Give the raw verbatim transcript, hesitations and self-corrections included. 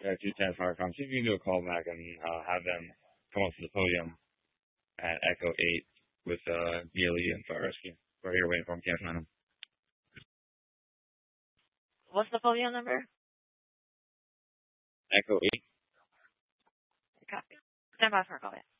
uh, two ten Firecom. See if you can do a call back and uh, have them come up to the podium at Echo eight with uh, Neely and Fire Rescue. We're here waiting for them. Can't find them. What's the podium number? Echo eight. Copy. Stand by for a call back.